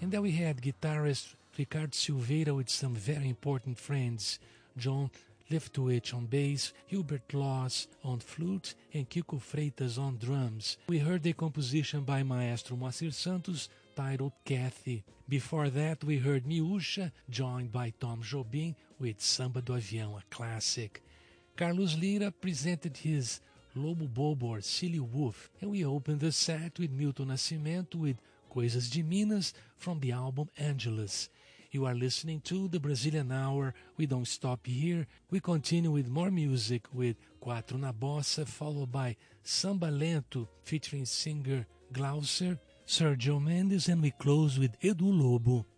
And then we had guitarist Ricardo Silveira with some very important friends, John Leftwich on bass, Hubert Laws on flute, and Kiko Freitas on drums. We heard a composition by Maestro Moacir Santos titled Kathy. Before that, we heard Miúcha, joined by Tom Jobim with Samba do Avião, a classic. Carlos Lira presented his Lobo Bobo or Silly Wolf, and we opened the set with Milton Nascimento with Coisas de Minas from the album Angelus. You are listening to the Brazilian Hour. We don't stop here. We continue with more music with Quatro na Bossa, followed by Samba Lento featuring singer Glauser, Sergio Mendes, and we close with Edu Lobo.